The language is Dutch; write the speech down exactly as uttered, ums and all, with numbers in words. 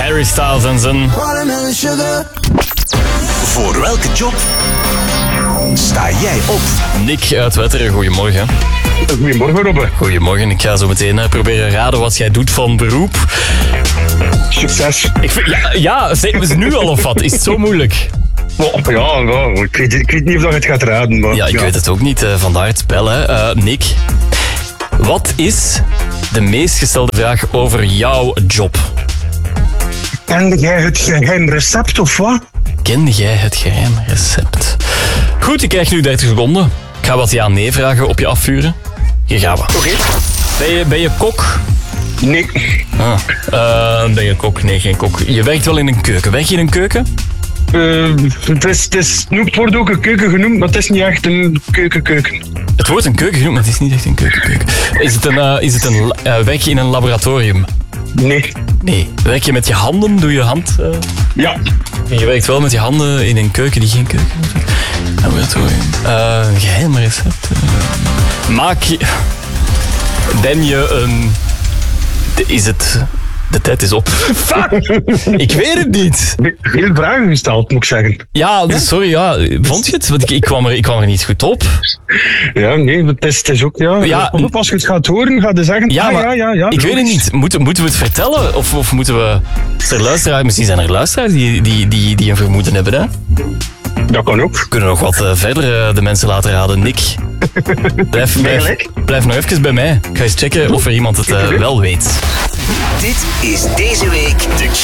Harry Styles en zijn... Voor welke job sta jij op? Nick uit Wetteren, goedemorgen. Goedemorgen, Robbe. Goedemorgen, ik ga zo meteen uh, proberen raden wat jij doet van beroep. Succes. Ik vind, ja, ja, zeggen we ze nu al of wat? Is het zo moeilijk? Oh, ja, ja ik, weet, ik weet niet of je het gaat raden. Maar, Ja, ik ja. weet het ook niet, uh, vandaar het bellen. Uh, Nick, wat is de meest gestelde vraag over jouw job? Kende jij het geheim recept of wat? Kende jij het geheim recept? Goed, ik krijg nu dertig seconden. Ik ga wat ja-nee vragen op je afvuren. Hier gaan we. Oké. Okay. Ben je, ben je kok? Nee. Ah, uh, ben je kok? Nee, geen kok. Je werkt wel in een keuken. Werk je in een keuken? Uh, het, is, het, is, het wordt ook een keuken genoemd, maar het is niet echt een keuken-keuken. Het wordt een keuken genoemd, maar het is niet echt een keuken-keuken. Is het een, uh, is het een uh, werk je in een laboratorium? Nee. Nee. Werk je met je handen? Doe je hand... Uh... Ja. Je werkt wel met je handen in een keuken die geen keuken is. Laboratorium. Uh, een geheim recept. Uh. Maak je... Ben je een... Is het... De tijd is op. Fuck! Ik weet het niet. Veel vragen gesteld, moet ik zeggen. Ja, dus sorry, ja. Vond je het? Want ik, ik, kwam er, ik kwam er niet goed op. Ja, nee, het is, het is ook... Ja, Ja, op, als je het gaat horen, ga je zeggen... Ja, ah, maar ja, ja, ja. ik weet het niet. Moeten, moeten we het vertellen? Of, of moeten we... Is er luisteraars? Misschien zijn er luisteraars die, die, die, die een vermoeden hebben, hè? Dat kan ook. We kunnen nog wat uh, verder uh, de mensen laten raden. Nick, blijf, blijf, blijf nog even bij mij. Ik ga eens checken of er iemand het uh, wel weet. Dit is deze week de